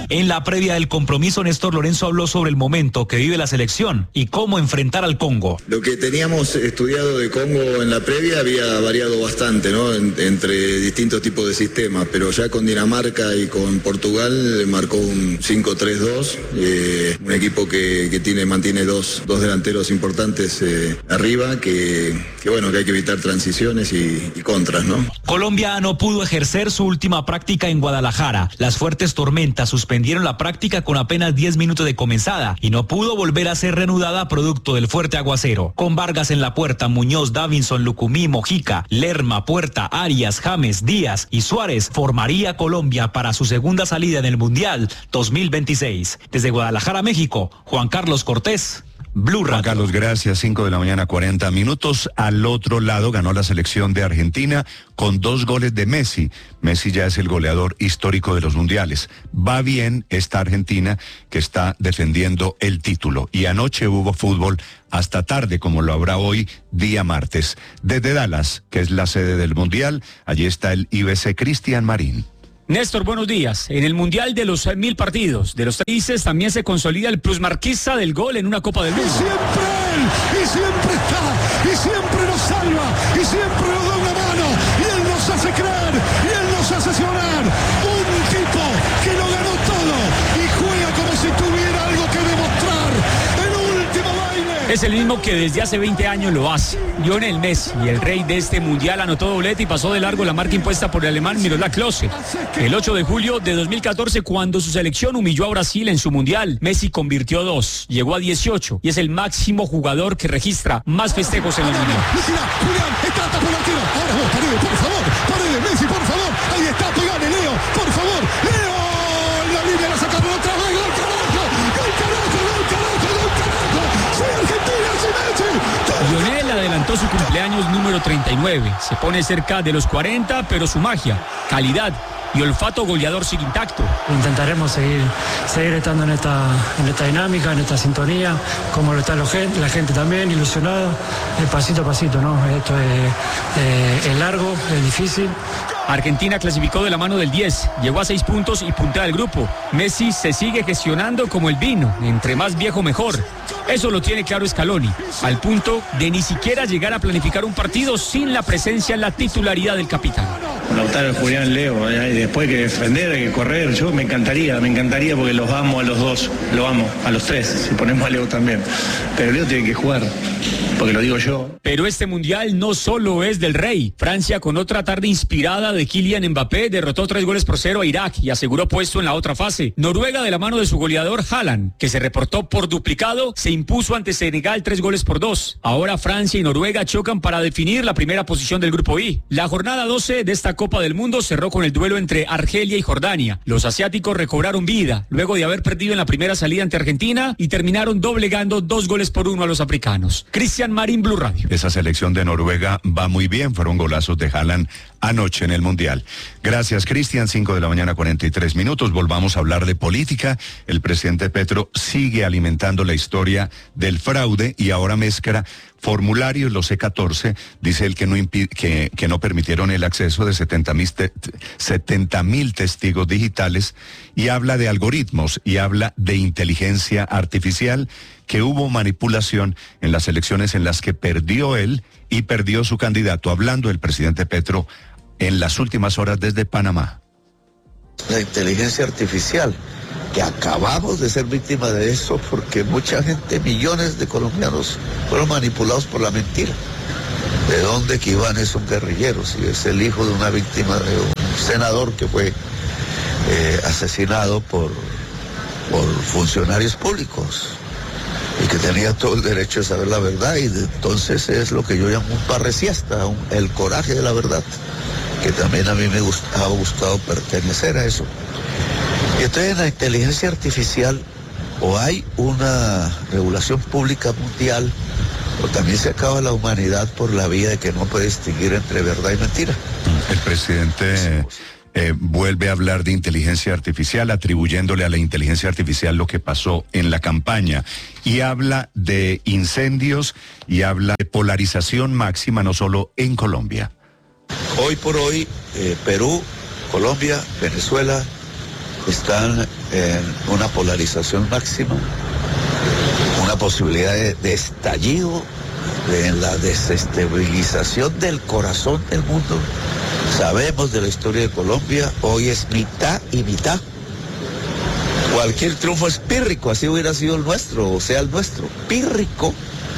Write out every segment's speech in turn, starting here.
En la previa del compromiso, Néstor Lorenzo habló sobre el momento que vive la selección y cómo enfrentar al Congo. Lo que teníamos estudiado de Congo en la previa había variado bastante, ¿no? Entre distintos tipos de sistemas, pero ya con Dinamarca y con Portugal marcó un 5-3-2, un equipo que mantiene dos delanteros importantes arriba, que hay que evitar transiciones y contras, ¿no? Colombia no pudo ejercer su última práctica en Guadalajara. Las fuertes tormentas suspendieron la práctica con apenas 10 minutos de comenzada y no pudo volver a ser reanudada producto del fuerte aguacero. Con Vargas en la puerta, Muñoz, Davinson, Lucumí, Mojica, Lerma, Puerta, Arias, James, Díaz y Suárez formaría Colombia para su segunda salida en el Mundial 2026. Desde Guadalajara, México, Juan Carlos Cortés, Blue Radio. Juan Carlos, gracias. 5:40 a.m. Al otro lado ganó la selección de Argentina con 2 goles de Messi. Messi ya es el goleador histórico de los mundiales. Va bien esta Argentina que está defendiendo el título. Y anoche hubo fútbol hasta tarde, como lo habrá hoy, día martes. Desde Dallas, que es la sede del mundial, allí está el IBC Cristian Marín. Néstor, buenos días. En el Mundial de los 1000 partidos de los países también se consolida el plusmarquista del gol en una Copa del Mundo. Y siempre él, y siempre está, y siempre nos salva, y siempre nos da una mano, y él nos hace creer, y él nos hace llorar. Un tipo que lo ganó todo y juega como si tuviera algo que demostrar. El último baile. Es el mismo que desde hace 20 años lo hace. Lionel Messi, el rey de este mundial, anotó doblete y pasó de largo la marca impuesta por el alemán Miroslav Klose. El 8 de julio de 2014, cuando su selección humilló a Brasil en su mundial, Messi convirtió 2, llegó a 18 y es el máximo jugador que registra más festejos en el mundial. Julián, está tapando el arquero. Ahora vos, Paredes, por favor. Paredes, Messi, por favor. Ahí está, pegale, Leo, por favor. Leo, la línea la sacaron otra vez. Gol, carajo. Gol, carajo, gol, carajo, gol, carajo. Soy Argentina, soy Messi. Lionel adelantó su cumpleaños número 39. Se pone cerca de los 40, pero su magia, calidad y olfato goleador sigue intacto. Intentaremos seguir estando en esta dinámica, en esta sintonía, como lo está la gente también, ilusionada, pasito a pasito, ¿no? Esto es largo, es difícil. Argentina clasificó de la mano del 10, llegó a 6 puntos y puntea del grupo. Messi se sigue gestionando como el vino, entre más viejo mejor. Eso lo tiene claro Scaloni, al punto de ni siquiera llegar a planificar un partido sin la presencia en la titularidad del capitán. Lautaro, Julián, Leo, y después hay que defender, hay que correr. Yo me encantaría porque los amo a los dos, lo amo, a los tres, si ponemos a Leo también. Pero Leo tiene que jugar, porque lo digo yo. Pero este mundial no solo es del rey. Francia, con otra tarde inspirada de Kylian Mbappé, derrotó 3-0 a Irak y aseguró puesto en la otra fase. Noruega, de la mano de su goleador Haaland, que se reportó por duplicado, se impuso ante Senegal 3-2. Ahora Francia y Noruega chocan para definir la primera posición del grupo I. La jornada 12 de esta Copa del Mundo cerró con el duelo entre Argelia y Jordania. Los asiáticos recobraron vida luego de haber perdido en la primera salida ante Argentina y terminaron doblegando 2-1 a los africanos. Cristian Marín, Blue Radio. Esa selección de Noruega va muy bien, fueron golazos de Haaland anoche en el Mundial. Gracias, Cristian. 5:43 a.m. Volvamos a hablar de política. El presidente Petro sigue alimentando la historia del fraude y ahora mezcla formularios, los C-14, dice él que no permitieron el acceso de 70,000 testigos digitales, y habla de algoritmos y habla de inteligencia artificial, que hubo manipulación en las elecciones en las que perdió él y perdió su candidato. Hablando el presidente Petro en las últimas horas desde Panamá. La inteligencia artificial, que acabamos de ser víctimas de eso porque mucha gente, millones de colombianos fueron manipulados por la mentira. ¿De dónde que Iván es un guerrillero? Si es el hijo de una víctima de un senador que fue asesinado por funcionarios públicos y que tenía todo el derecho de saber la verdad, y entonces es lo que yo llamo un parresiasta, el coraje de la verdad, que también a mí me ha gustado pertenecer a eso. Y entonces en la inteligencia artificial o hay una regulación pública mundial, o también se acaba la humanidad por la vía de que no puede distinguir entre verdad y mentira. El presidente vuelve a hablar de inteligencia artificial, atribuyéndole a la inteligencia artificial lo que pasó en la campaña, y habla de incendios y habla de polarización máxima, no solo en Colombia. Hoy por hoy, Perú, Colombia, Venezuela, están en una polarización máxima, una posibilidad de estallido, de la desestabilización del corazón del mundo. Sabemos de la historia de Colombia, hoy es mitad y mitad. Cualquier triunfo es pírrico, así hubiera sido el nuestro, o sea el nuestro, pírrico.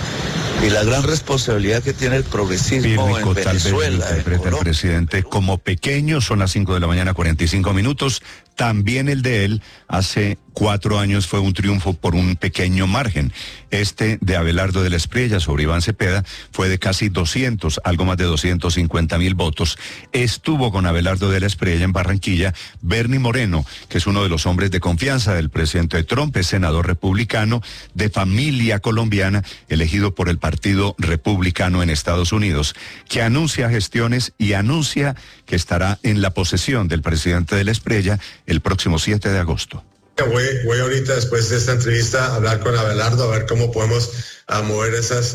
Y la gran responsabilidad que tiene el progresismo pírrico, en Venezuela. Tal vez interpreta el presidente como pequeño. Son las 5 de la mañana, 45 minutos. También el de él hace 4 años fue un triunfo por un pequeño margen. Este de Abelardo de la Espriella sobre Iván Cepeda fue de casi 200, algo más de 250,000 votos. Estuvo con Abelardo de la Espriella en Barranquilla Bernie Moreno, que es uno de los hombres de confianza del presidente Trump, es senador republicano de familia colombiana, elegido por el Partido Republicano en Estados Unidos, que anuncia gestiones y anuncia que estará en la posesión del presidente de la Espriella el próximo 7 de agosto. Voy ahorita, después de esta entrevista, a hablar con Abelardo, a ver cómo podemos mover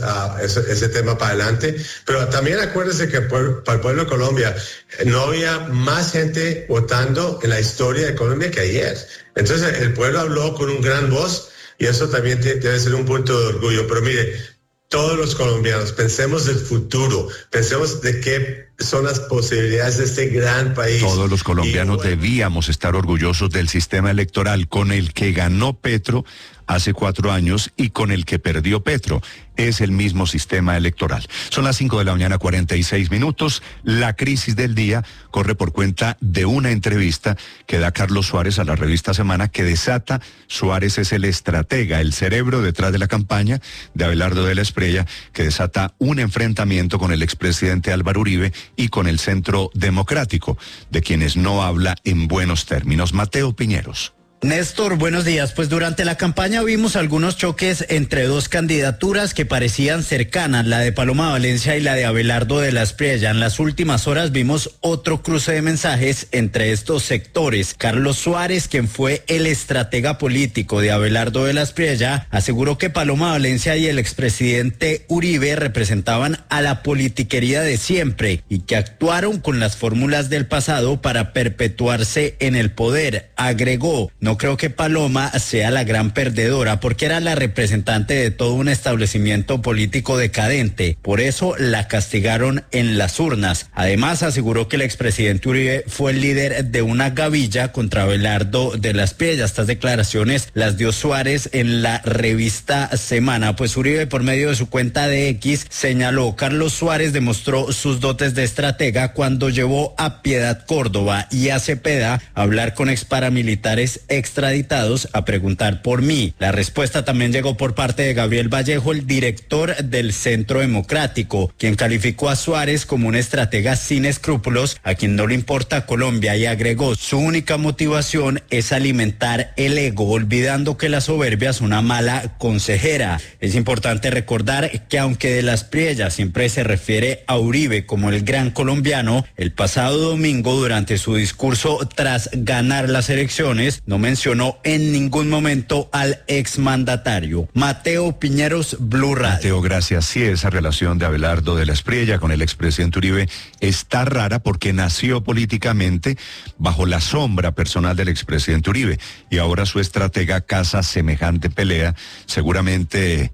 ese tema para adelante. Pero también acuérdense que para el pueblo de Colombia no había más gente votando en la historia de Colombia que ayer. Entonces el pueblo habló con un gran voz y eso también debe ser un punto de orgullo. Pero mire, todos los colombianos, pensemos del futuro, pensemos de qué son las posibilidades de este gran país. Todos los colombianos debíamos estar orgullosos del sistema electoral con el que ganó Petro hace 4 años y con el que perdió Petro. Es el mismo sistema electoral. Son las 5 de la mañana, 46 minutos. La crisis del día corre por cuenta de una entrevista que da Carlos Suárez a la revista Semana, que desata: Suárez es el estratega, el cerebro detrás de la campaña de Abelardo de la Espriella, que desata un enfrentamiento con el expresidente Álvaro Uribe y con el Centro Democrático, de quienes no habla en buenos términos. Mateo Piñeros. Néstor, buenos días. Pues durante la campaña vimos algunos choques entre dos candidaturas que parecían cercanas, la de Paloma Valencia y la de Abelardo de la Espriella. En las últimas horas vimos otro cruce de mensajes entre estos sectores. Carlos Suárez, quien fue el estratega político de Abelardo de la Espriella, aseguró que Paloma Valencia y el expresidente Uribe representaban a la politiquería de siempre y que actuaron con las fórmulas del pasado para perpetuarse en el poder. Agregó: no creo que Paloma sea la gran perdedora porque era la representante de todo un establecimiento político decadente. Por eso la castigaron en las urnas. Además, aseguró que el expresidente Uribe fue el líder de una gavilla contra Abelardo de la Espriella. Estas declaraciones las dio Suárez en la revista Semana. Pues Uribe, por medio de su cuenta de X, señaló: Carlos Suárez demostró sus dotes de estratega cuando llevó a Piedad Córdoba y a Cepeda a hablar con exparamilitares extraditados a preguntar por mí. La respuesta también llegó por parte de Gabriel Vallejo, el director del Centro Democrático, quien calificó a Suárez como un estratega sin escrúpulos, a quien no le importa Colombia, y agregó: su única motivación es alimentar el ego, olvidando que la soberbia es una mala consejera. Es importante recordar que aunque de la Espriella siempre se refiere a Uribe como el gran colombiano, el pasado domingo, durante su discurso tras ganar las elecciones, no mencionó en ningún momento al exmandatario. Mateo Piñeros, Blue Radio. Mateo, gracias. Sí, esa relación de Abelardo de la Espriella con el expresidente Uribe está rara porque nació políticamente bajo la sombra personal del expresidente Uribe y ahora su estratega caza semejante pelea, seguramente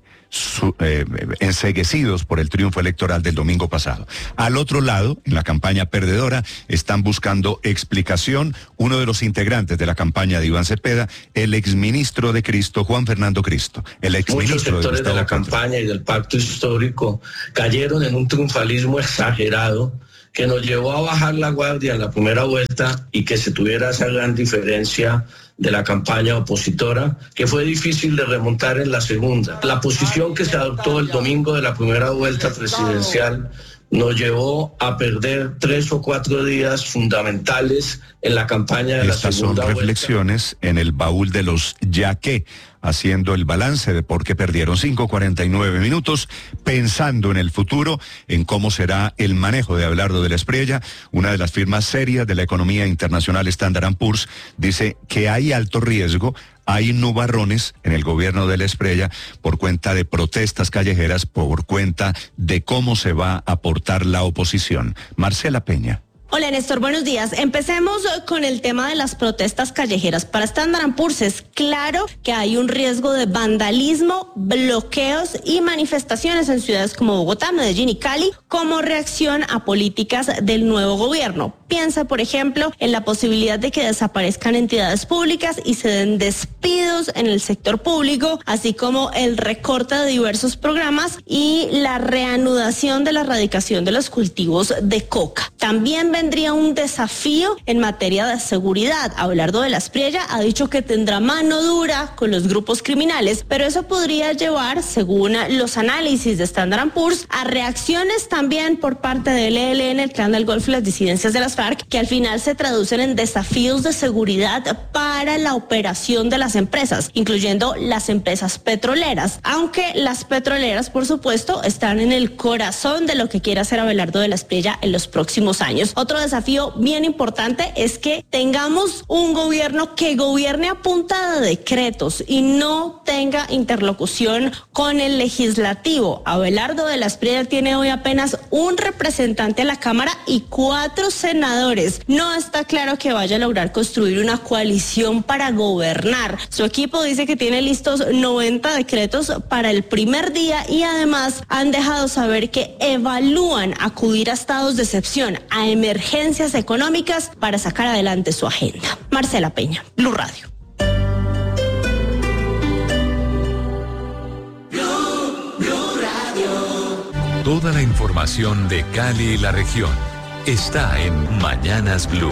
enceguecidos por el triunfo electoral del domingo pasado. Al otro lado, en la campaña perdedora, están buscando explicación uno de los integrantes de la campaña de Iván Cepeda, el exministro de Cristo, Juan Fernando Cristo, el exministro. Muchos sectores de la campaña y del pacto histórico cayeron en un triunfalismo exagerado que nos llevó a bajar la guardia en la primera vuelta y que se tuviera esa gran diferencia de la campaña opositora, que fue difícil de remontar en la segunda. La posición que se adoptó el domingo de la primera vuelta presidencial nos llevó a perder 3 o 4 días fundamentales en la campaña de la segunda vuelta. Estas son reflexiones en el baúl de los ya que, haciendo el balance de por qué perdieron. 5:49 minutos, pensando en el futuro, en cómo será el manejo de Abelardo de la Espriella. Una de las firmas serias de la economía internacional, Standard & Poor's, dice que hay alto riesgo, hay nubarrones en el gobierno de la Espriella por cuenta de protestas callejeras, por cuenta de cómo se va a portar la oposición. Marcela Peña. Hola Néstor, buenos días. Empecemos con el tema de las protestas callejeras. Para Standard & Poor's es claro que hay un riesgo de vandalismo, bloqueos y manifestaciones en ciudades como Bogotá, Medellín y Cali como reacción a políticas del nuevo gobierno. Piensa, por ejemplo, en la posibilidad de que desaparezcan entidades públicas y se den despidos en el sector público, así como el recorte de diversos programas y la reanudación de la erradicación de los cultivos de coca. También vendría un desafío en materia de seguridad. Abelardo de la Espriella ha dicho que tendrá mano dura con los grupos criminales, pero eso podría llevar, según los análisis de Standard & Poor's, a reacciones también por parte del ELN, el Clan del Golfo y las disidencias de las FARC, que al final se traducen en desafíos de seguridad para la operación de las empresas, incluyendo las empresas petroleras, aunque las petroleras, por supuesto, están en el corazón de lo que quiere hacer Abelardo de la Espriella en los próximos años. Otro desafío bien importante es que tengamos un gobierno que gobierne a punta de decretos y no tenga interlocución con el legislativo. Abelardo de la Espriella tiene hoy apenas un representante en la Cámara y 4 senadores. No está claro que vaya a lograr construir una coalición para gobernar. Su equipo dice que tiene listos 90 decretos para el primer día y además han dejado saber que evalúan acudir a estados de excepción, a emergencias económicas para sacar adelante su agenda. Marcela Peña, Blue Radio. Blue Radio. Toda la información de Cali y la región está en Mañanas Blue.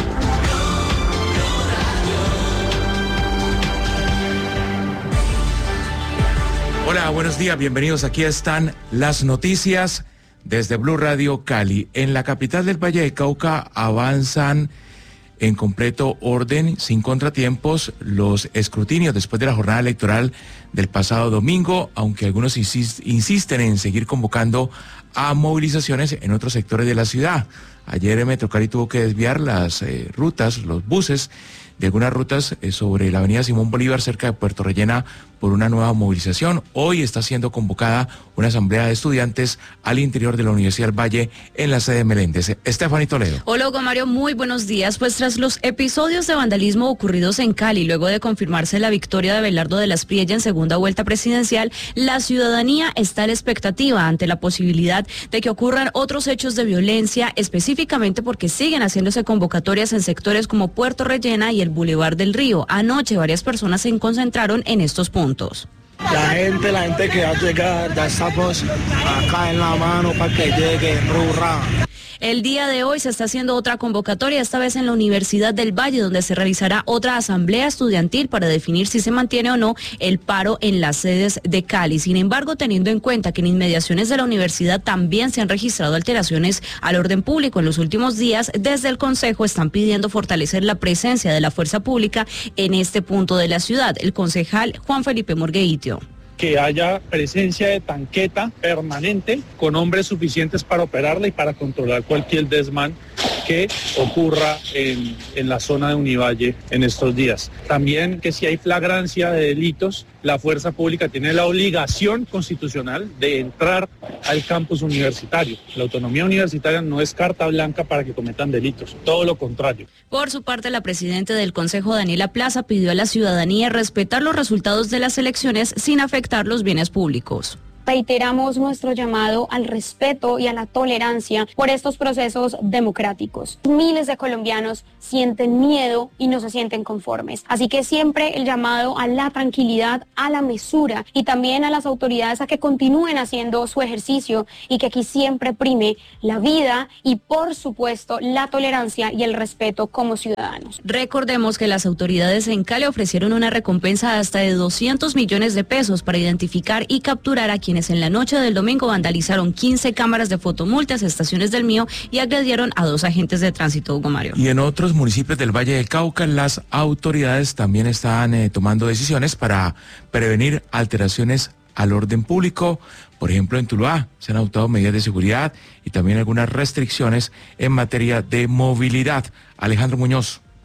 Hola, buenos días, bienvenidos. Aquí están las noticias desde Blue Radio Cali. En la capital del Valle del Cauca avanzan en completo orden, sin contratiempos, los escrutinios después de la jornada electoral del pasado domingo, aunque algunos insisten en seguir convocando a movilizaciones en otros sectores de la ciudad. Ayer Metro Cali tuvo que desviar las rutas, los buses de algunas rutas sobre la avenida Simón Bolívar cerca de Puerto Rellena por una nueva movilización. Hoy está siendo convocada una asamblea de estudiantes al interior de la Universidad del Valle en la sede de Meléndez. Estefanía Toledo. Hola Hugo Mario, muy buenos días. Pues tras los episodios de vandalismo ocurridos en Cali, luego de confirmarse la victoria de Abelardo de la Espriella en segunda vuelta presidencial, la ciudadanía está a la expectativa ante la posibilidad de que ocurran otros hechos de violencia, específicamente porque siguen haciéndose convocatorias en sectores como Puerto Rellena y el Boulevard del Río. Anoche varias personas se concentraron en estos puntos. La gente que va a llegar, ya estamos acá en la mano para que llegue, rurra. El día de hoy se está haciendo otra convocatoria, esta vez en la Universidad del Valle, donde se realizará otra asamblea estudiantil para definir si se mantiene o no el paro en las sedes de Cali. Sin embargo, teniendo en cuenta que en inmediaciones de la universidad también se han registrado alteraciones al orden público en los últimos días, desde el Consejo están pidiendo fortalecer la presencia de la fuerza pública en este punto de la ciudad. El concejal Juan Felipe Morgueitio. Que haya presencia de tanqueta permanente con hombres suficientes para operarla y para controlar cualquier desmán que ocurra en la zona de Univalle en estos días. También que si hay flagrancia de delitos, la fuerza pública tiene la obligación constitucional de entrar al campus universitario. La autonomía universitaria no es carta blanca para que cometan delitos, todo lo contrario. Por su parte, la presidenta del Consejo, Daniela Plaza, pidió a la ciudadanía respetar los resultados de las elecciones sin afectar los bienes públicos. Reiteramos nuestro llamado al respeto y a la tolerancia por estos procesos democráticos. Miles de colombianos sienten miedo y no se sienten conformes. Así que siempre el llamado a la tranquilidad, a la mesura y también a las autoridades a que continúen haciendo su ejercicio y que aquí siempre prime la vida y por supuesto la tolerancia y el respeto como ciudadanos. Recordemos que las autoridades en Cali ofrecieron una recompensa hasta de 200 millones de pesos para identificar y capturar a quienes en la noche del domingo vandalizaron 15 cámaras de fotomultas, estaciones del Mío y agredieron a 2 agentes de tránsito, Hugo Mario. Y en otros municipios del Valle del Cauca, las autoridades también están tomando decisiones para prevenir alteraciones al orden público. Por ejemplo, en Tuluá se han adoptado medidas de seguridad y también algunas restricciones en materia de movilidad. Alejandro Muñoz.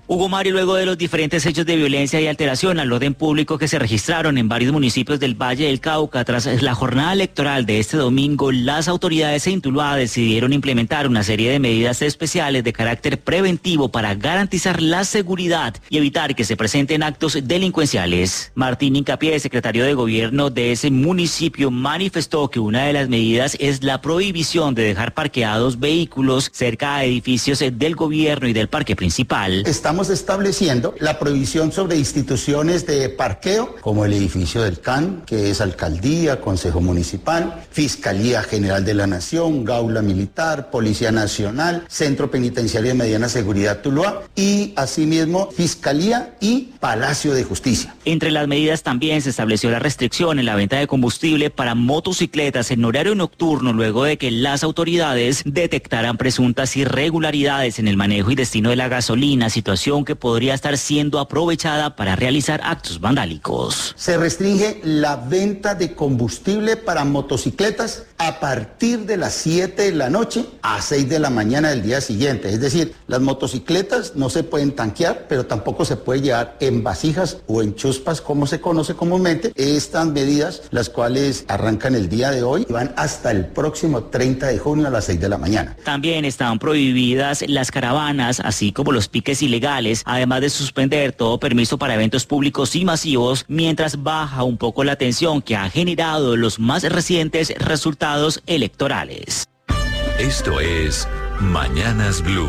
Hugo Mario, luego de los diferentes hechos de violencia y alteración al orden público que se registraron en varios municipios del Valle del Cauca, tras la jornada electoral de este domingo, las autoridades en Tuluá decidieron implementar una serie de medidas especiales de carácter preventivo para garantizar la seguridad y evitar que se presenten actos delincuenciales. Martín Hincapié, secretario de gobierno de ese municipio, manifestó que una de las medidas es la prohibición de dejar parqueados vehículos cerca a edificios del gobierno y del parque principal. Estamos estableciendo la prohibición sobre instituciones de parqueo, como el edificio del CAN, que es Alcaldía, Consejo Municipal, Fiscalía General de la Nación, Gaula Militar, Policía Nacional, Centro Penitenciario de Mediana Seguridad Tuluá y asimismo Fiscalía y Palacio de Justicia. Entre las medidas también se estableció la restricción en la venta de combustible para motocicletas en horario nocturno, luego de que las autoridades detectaran presuntas irregularidades en el manejo y destino de la gasolina, situación que podría estar siendo aprovechada para realizar actos vandálicos. Se restringe la venta de combustible para motocicletas a partir de las 7 de la noche a 6 de la mañana del día siguiente. Es decir, las motocicletas no se pueden tanquear, pero tampoco se puede llevar en vasijas o en chuspas, como se conoce comúnmente. Estas medidas, las cuales arrancan el día de hoy y van hasta el próximo 30 de junio a las 6 de la mañana. También estaban prohibidas las caravanas, así como los piques ilegales, además de suspender todo permiso para eventos públicos y masivos, mientras baja un poco la tensión que ha generado los más recientes resultados electorales. Esto es Mañanas Blue.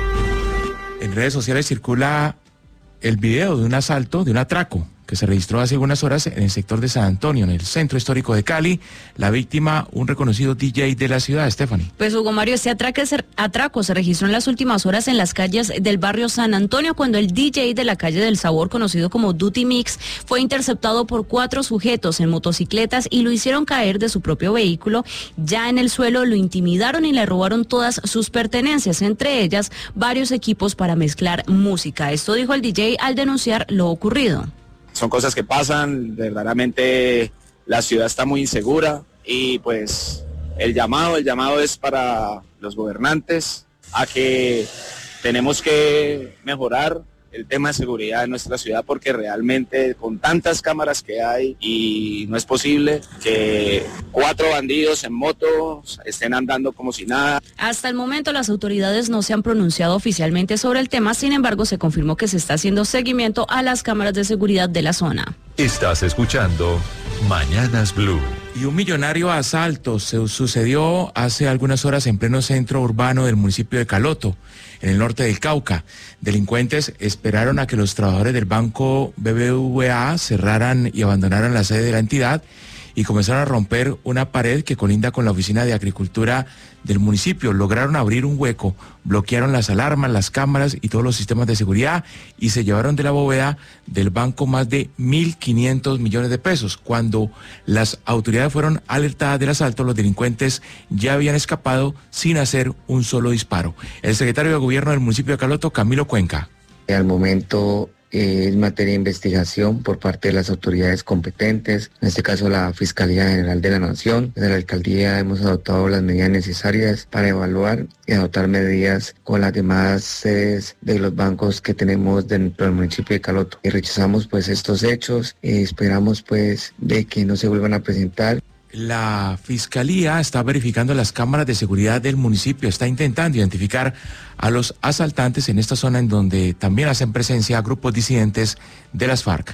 En redes sociales circula el video de un asalto, de un atraco, que se registró hace unas horas en el sector de San Antonio, en el centro histórico de Cali. La víctima, un reconocido DJ de la ciudad, Stephanie. Pues Hugo Mario, este atraco se registró en las últimas horas en las calles del barrio San Antonio, cuando el DJ de la calle del Sabor, conocido como Duty Mix, fue interceptado por 4 sujetos en motocicletas y lo hicieron caer de su propio vehículo. Ya en el suelo lo intimidaron y le robaron todas sus pertenencias, entre ellas varios equipos para mezclar música. Esto dijo el DJ al denunciar lo ocurrido. Son cosas que pasan, verdaderamente la ciudad está muy insegura y pues el llamado es para los gobernantes a que tenemos que mejorar el tema de seguridad en nuestra ciudad, porque realmente con tantas cámaras que hay y no es posible que 4 bandidos en moto estén andando como si nada. Hasta el momento las autoridades no se han pronunciado oficialmente sobre el tema, sin embargo se confirmó que se está haciendo seguimiento a las cámaras de seguridad de la zona. Estás escuchando Mañanas Blue. Y un millonario asalto se sucedió hace algunas horas en pleno centro urbano del municipio de Caloto, en el norte del Cauca. Delincuentes esperaron a que los trabajadores del banco BBVA cerraran y abandonaran la sede de la entidad y comenzaron a romper una pared que colinda con la oficina de agricultura del municipio. Lograron abrir un hueco, bloquearon las alarmas, las cámaras y todos los sistemas de seguridad y se llevaron de la bóveda del banco más de 1.500 millones de pesos. Cuando las autoridades fueron alertadas del asalto, los delincuentes ya habían escapado sin hacer un solo disparo. El secretario de Gobierno del municipio de Caloto, Camilo Cuenca. Al momento es materia de investigación por parte de las autoridades competentes, en este caso la Fiscalía General de la Nación. Desde la Alcaldía hemos adoptado las medidas necesarias para evaluar y adoptar medidas con las demás sedes de los bancos que tenemos dentro del municipio de Caloto. Y rechazamos pues estos hechos y esperamos pues de que no se vuelvan a presentar. La Fiscalía está verificando las cámaras de seguridad del municipio, está intentando identificar a los asaltantes en esta zona en donde también hacen presencia grupos disidentes de las FARC.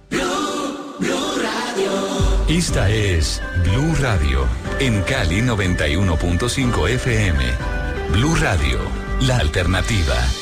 Esta es Blue Radio, en Cali 91.5 FM. Blue Radio, la alternativa.